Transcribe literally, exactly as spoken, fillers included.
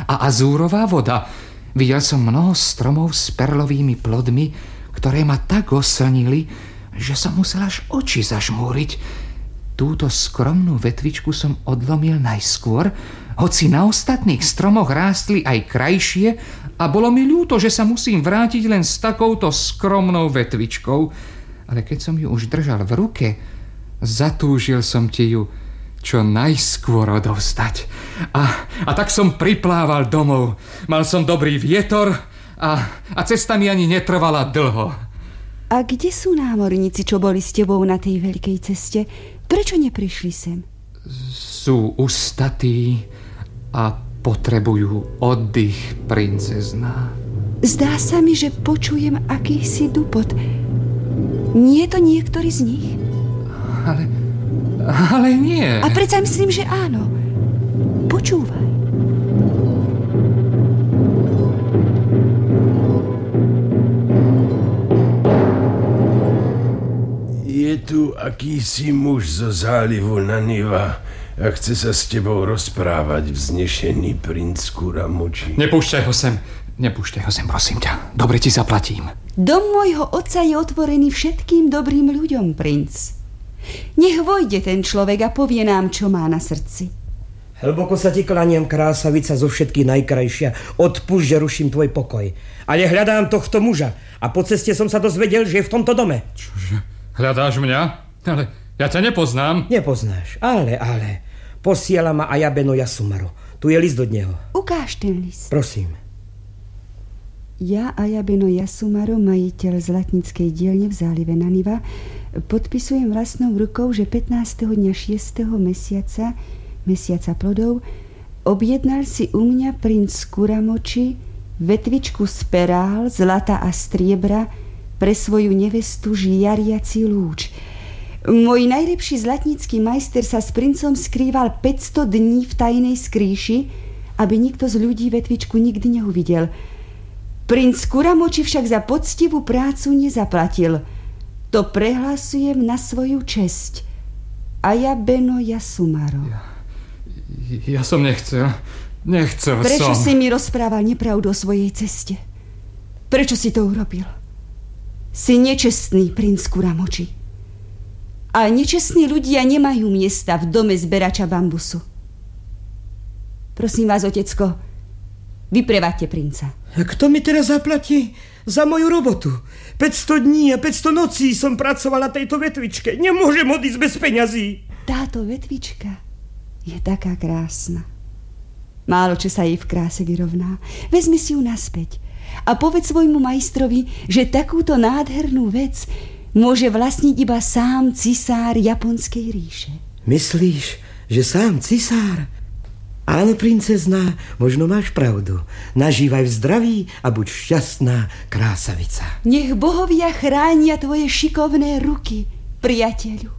a azúrová voda. Videl som mnoho stromov s perlovými plodmi, ktoré ma tak oslnili, že som musel až oči zažmúriť. Túto skromnú vetvičku som odlomil najskôr, hoci na ostatných stromoch rástli aj krajšie a bolo mi ľúto, že sa musím vrátiť len s takouto skromnou vetvičkou. Ale keď som ju už držal v ruke, zatúžil som ti ju čo najskôr odovzdať. A, a tak som priplával domov. Mal som dobrý vietor a, a cesta mi ani netrvala dlho. A kde sú námorníci, čo boli s tebou na tej veľkej ceste? Prečo neprišli sem? Sú ustatí a potrebujú oddych, princezná. Zdá sa mi, že počujem akýsi dupot. Nie je to niektorý z nich? Ale, ale nie. A predsa myslím, že áno. Počúvaj. Je tu akýsi muž zo zálivu Naniva a chce sa s tebou rozprávať, vznešený princ Kuramoči. Nepúšťaj ho sem. Nepúšťaj ho sem, prosím ťa. Dobre ti zaplatím. Dom môjho otca je otvorený všetkým dobrým ľuďom, princ. Nech vojde ten človek a povie nám, čo má na srdci. Hlboko sa ti klaniam, krásavica zo všetkých najkrajšia. Odpúšť, že ruším tvoj pokoj. Ale hľadám tohto muža a po ceste som sa dozvedel, že je v tomto dome. Čože? Hľadáš mňa? Ale ja ťa nepoznám. Nepoznáš, ale, ale. Posiela ma Ayabeno Yasumaro. Tu je list od neho. Ukáž ten list. Prosím. Ja, Ayabeno Yasumaro, majiteľ zlatníckej dielne v zálive Naniva, podpisujem vlastnou rukou, že pätnásteho dňa šiesteho mesiaca, mesiaca plodov, objednal si u mňa princ Kuramoči vetvičku z perál, zlata a striebra pre svoju nevestu žiariaci lúč. Môj najlepší zlatnícky majster sa s princom skrýval päťsto dní v tajnej skrýši, aby nikto z ľudí vetvičku nikdy neuvidel. Princ Kuramoči však za poctivú prácu nezaplatil. To prehlasujem na svoju česť. Ayabeno Yasumaro. Ja, ja som nechcel. Nechcel Prečo som. si mi rozprával nepravdu o svojej ceste? Prečo si to urobil? Si nečestný, princ Kuramoči. A nečestní ľudia nemajú miesta v dome zberača bambusu. Prosím vás, otecko, vypreváďte princa. A kto mi teraz zaplatí za moju robotu? päťsto dní a päťsto nocí som pracoval na tejto vetvičke. Nemôžem odísť bez peňazí. Táto vetvička je taká krásna. Málo čo sa jej v kráse vyrovná. Vezmi si ju naspäť a povedz svojmu majstrovi, že takúto nádhernú vec môže vlastniť iba sám cisár Japonskej ríše. Myslíš, že sám cisár? Áno, princezná, možno máš pravdu. Nažívaj v zdraví a buď šťastná, krásavica. Nech bohovia chránia tvoje šikovné ruky, priateľu.